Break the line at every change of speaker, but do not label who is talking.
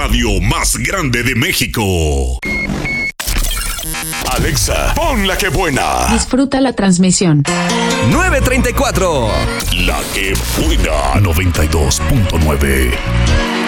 radio más grande de México. Alexa, pon la que buena.
Disfruta la transmisión.
934.
La que buena. 92.9.